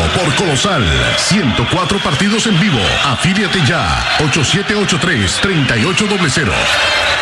por Colosal. 104 partidos en vivo. Afíliate ya. 8783-3800.